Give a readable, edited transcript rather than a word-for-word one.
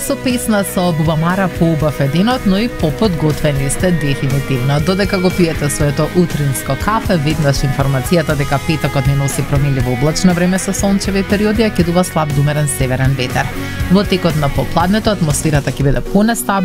Со песна со бубамара поубав е денот, но и поподготвени сте дефинитивно. Додека го пиете своето утринско кафе, веднаш информацијата дека петокот не носи промиливо облачно време со сончеви периоди, а ќе дува слаб думерен северен ветер. Во текот на попладнето атмосферата ќе биде понестабилна